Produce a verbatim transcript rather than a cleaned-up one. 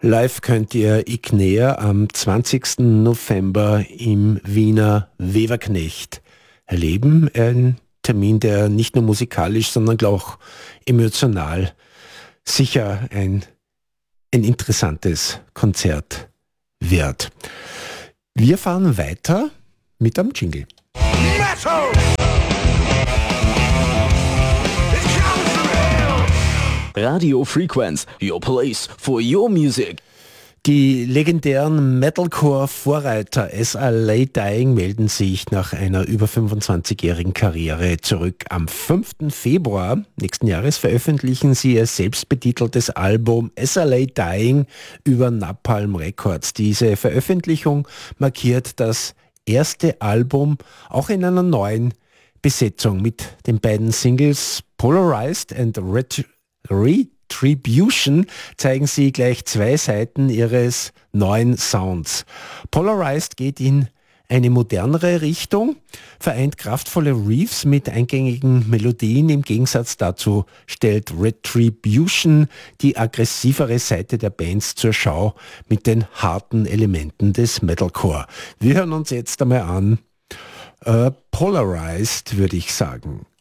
Live könnt ihr Ignea am zwanzigsten November im Wiener Weberknecht erleben. Ein Termin, der nicht nur musikalisch, sondern auch emotional sicher ein, ein interessantes Konzert wird. Wir fahren weiter mit einem Jingle. Metal! Radio Frequenz, your place for your music. Die legendären Metalcore-Vorreiter S L A Dying melden sich nach einer über fünfundzwanzigjährigen Karriere zurück. Am fünften Februar nächsten Jahres veröffentlichen sie ihr selbstbetiteltes Album S L A Dying über Napalm Records. Diese Veröffentlichung markiert das erste Album auch in einer neuen Besetzung mit den beiden Singles Polarized and Ret Retribution zeigen sie gleich zwei Seiten ihres neuen Sounds. Polarized geht in eine modernere Richtung, vereint kraftvolle Riffs mit eingängigen Melodien. Im Gegensatz dazu stellt Retribution die aggressivere Seite der Bands zur Schau mit den harten Elementen des Metalcore. Wir hören uns jetzt einmal an. Äh, Polarized, würde ich sagen.